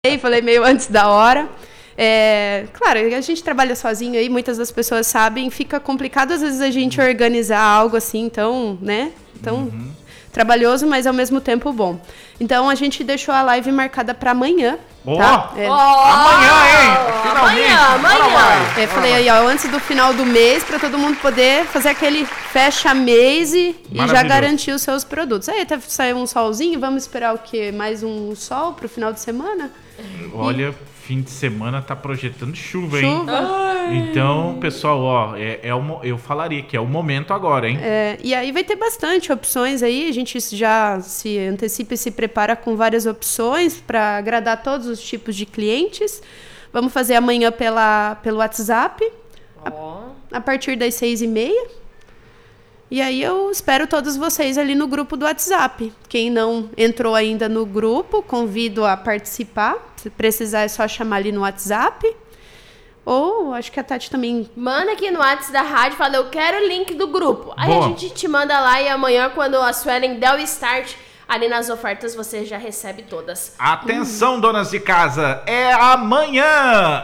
falei meio antes da hora. Claro, a gente trabalha sozinho aí, muitas das pessoas sabem, fica complicado às vezes a gente organizar algo assim, então, né? Então, trabalhoso, mas ao mesmo tempo bom. Então, a gente deixou a live marcada para amanhã. Tá? Amanhã, hein? Finalmente. Amanhã. Falei aí, ó, antes do final do mês, para todo mundo poder fazer aquele fecha mês e já garantir os seus produtos. Aí, até sair um solzinho, vamos esperar o quê? Mais um sol pro final de semana? Olha, fim de semana tá projetando chuva, hein? Então, pessoal, ó, eu falaria que é o momento agora, hein? E aí vai ter bastante opções aí, a gente já se antecipa e se prepara com várias opções para agradar todos os tipos de clientes. Vamos fazer amanhã pelo WhatsApp, a partir das 6h30. E aí eu espero todos vocês ali no grupo do WhatsApp. Quem não entrou ainda no grupo, convido a participar. Se precisar é só chamar ali no WhatsApp. Ou acho que a Tati também... Manda aqui no WhatsApp da rádio, fala, eu quero o link do grupo. Aí a gente te manda lá e amanhã, quando a Suelen der o start... Ali nas ofertas você já recebe todas. Atenção, donas de casa, é amanhã!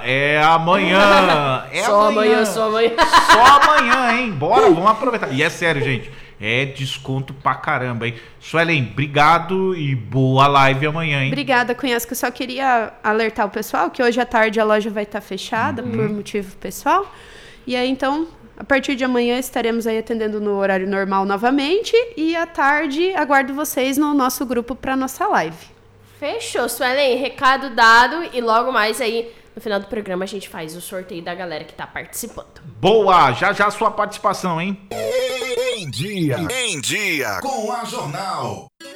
Só amanhã. Só amanhã, hein? Bora, vamos aproveitar. E é sério, gente, é desconto pra caramba, hein? Suelen, obrigado e boa live amanhã, hein? Obrigada, Cunhasco. Eu só queria alertar o pessoal que hoje à tarde a loja vai estar fechada por motivo pessoal. E aí, então... A partir de amanhã estaremos aí atendendo no horário normal novamente e à tarde aguardo vocês no nosso grupo para nossa live. Fechou, Suelen, recado dado e logo mais aí no final do programa a gente faz o sorteio da galera que tá participando. Boa, já a sua participação, hein? Em dia com a Jornal.